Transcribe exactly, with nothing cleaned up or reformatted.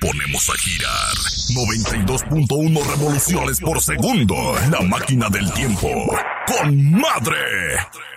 ponemos a girar. noventa y dos punto uno revoluciones por segundo. La máquina del tiempo. ¡Con madre!